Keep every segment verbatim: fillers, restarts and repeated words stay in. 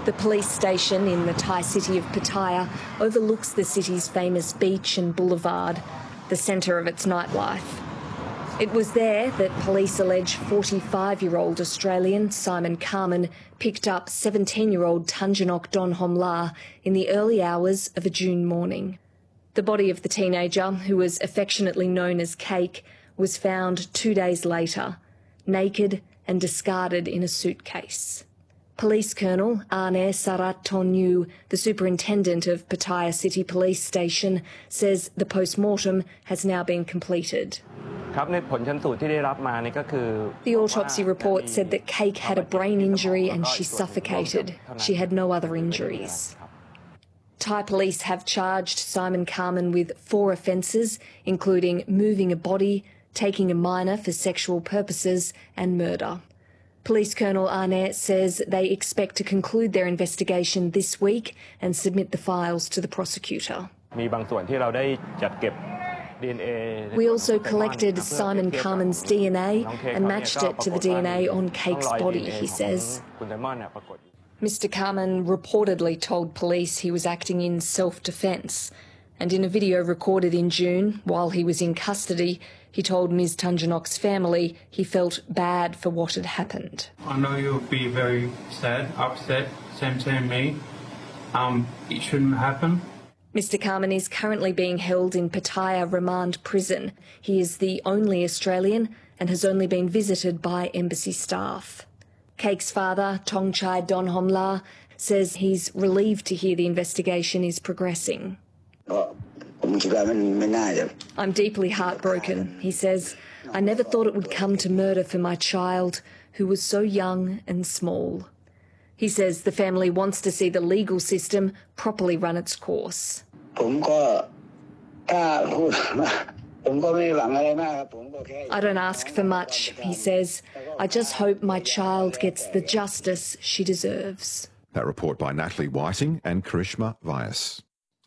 The police station in the Thai city of Pattaya overlooks the city's famous beach and boulevard, the centre of its nightlife. It was there that police allege forty-five-year-old Australian Simon Carman picked up seventeen-year-old Tanjanok Donhomla in the early hours of a June morning. The body of the teenager, who was affectionately known as Cake, was found two days later, naked and discarded in a suitcase. Police Colonel Arne Sarat-Tonyu, the superintendent of Pattaya City Police Station, says the post-mortem has now been completed. The autopsy report said that Cake had a brain injury and she suffocated. She had no other injuries. Thai police have charged Simon Carman with four offences, including moving a body, taking a minor for sexual purposes and murder. Police Colonel Arne says they expect to conclude their investigation this week and submit the files to the prosecutor. We also collected Simon Carman's D N A and matched it to the D N A on Cake's body, he says. Mister Carman reportedly told police he was acting in self-defence, and in a video recorded in June, while he was in custody, he told Miz Tanjanok's family he felt bad for what had happened. I know you'll be very sad, upset, same same me. Um, it shouldn't happen. Mister Carman is currently being held in Pattaya Remand Prison. He is the only Australian and has only been visited by embassy staff. Cake's father, Tongchai Donhomla, says he's relieved to hear the investigation is progressing. I'm deeply heartbroken, he says. I never thought it would come to murder for my child, who was so young and small. He says the family wants to see the legal system properly run its course. I don't ask for much, he says. I just hope my child gets the justice she deserves. That report by Natalie Whiting and Karishma Vyas.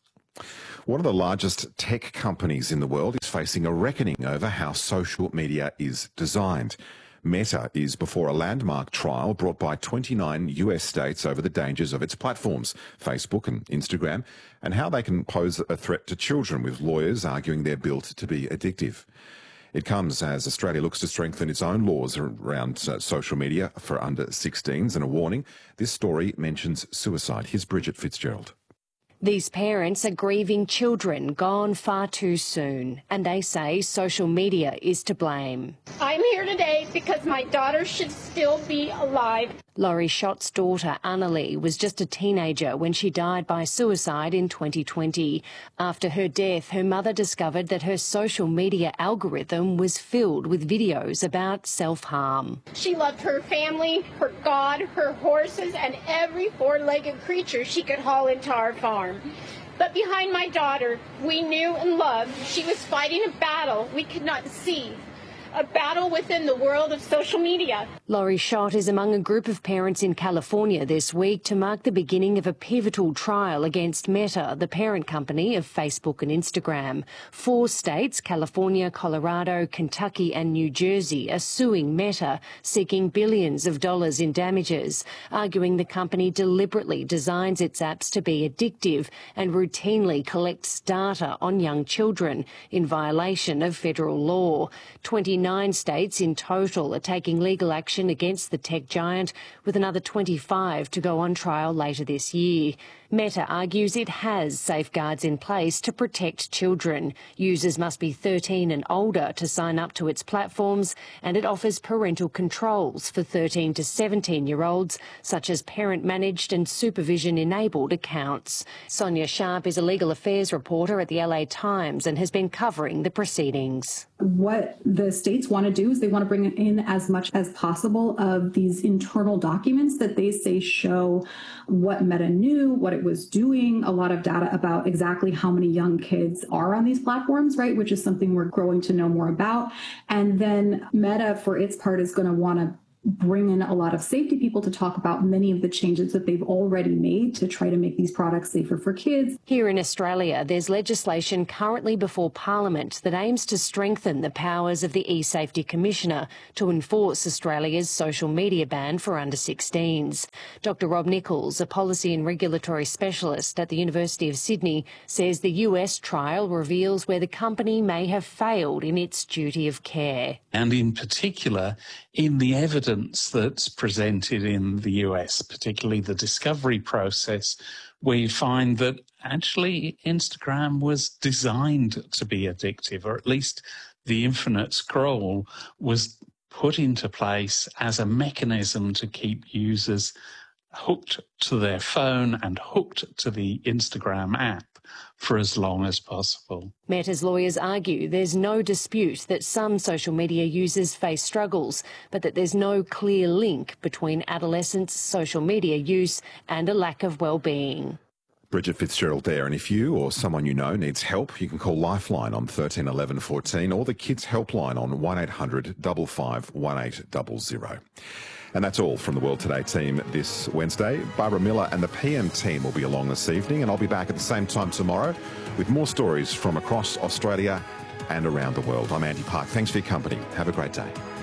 One of the largest tech companies in the world is facing a reckoning over how social media is designed. Meta is before a landmark trial brought by twenty-nine U S states over the dangers of its platforms, Facebook and Instagram, and how they can pose a threat to children, with lawyers arguing they're built to be addictive. It comes as Australia looks to strengthen its own laws around uh, social media for under sixteens, and a warning, this story mentions suicide. Here's Bridget Fitzgerald. These parents are grieving children gone far too soon, and they say social media is to blame. I'm here today because my daughter should still be alive. Laurie Schott's daughter, Annalie, was just a teenager when she died by suicide in twenty twenty. After her death, her mother discovered that her social media algorithm was filled with videos about self-harm. She loved her family, her God, her horses, and every four-legged creature she could haul into our farm. But behind my daughter, we knew and loved she was fighting a battle we could not see. A battle within the world of social media. Laurie Schott is among a group of parents in California this week to mark the beginning of a pivotal trial against Meta, the parent company of Facebook and Instagram. Four states, California, Colorado, Kentucky and New Jersey, are suing Meta, seeking billions of dollars in damages, arguing the company deliberately designs its apps to be addictive and routinely collects data on young children in violation of federal law. twenty-nine states in total are taking legal action against the tech giant, with another twenty-five to go on trial later this year. Meta argues it has safeguards in place to protect children. Users must be thirteen and older to sign up to its platforms, and it offers parental controls for thirteen to seventeen-year-olds, such as parent-managed and supervision-enabled accounts. Sonia Sharp is a legal affairs reporter at the L A Times and has been covering the proceedings. What the states want to do is they want to bring in as much as possible of these internal documents that they say show what Meta knew, what it was doing, a lot of data about exactly how many young kids are on these platforms, right, which is something we're growing to know more about. And then Meta, for its part, is going to want to bring in a lot of safety people to talk about many of the changes that they've already made to try to make these products safer for kids. Here in Australia, there's legislation currently before Parliament that aims to strengthen the powers of the eSafety Commissioner to enforce Australia's social media ban for under sixteens. Doctor Rob Nichols, a policy and regulatory specialist at the University of Sydney, says the U S trial reveals where the company may have failed in its duty of care. And in particular, in the evidence that's presented in the U S, particularly the discovery process, we find that actually Instagram was designed to be addictive, or at least the infinite scroll was put into place as a mechanism to keep users hooked to their phone and hooked to the Instagram app for as long as possible. Meta's lawyers argue there's no dispute that some social media users face struggles, but that there's no clear link between adolescents' social media use and a lack of well-being. Bridget Fitzgerald there, and if you or someone you know needs help, you can call Lifeline on thirteen eleven fourteen or the Kids Helpline on one eight hundred five five one eight zero zero. And that's all from the World Today team this Wednesday. Barbara Miller and the P M team will be along this evening, and I'll be back at the same time tomorrow with more stories from across Australia and around the world. I'm Andy Park. Thanks for your company. Have a great day.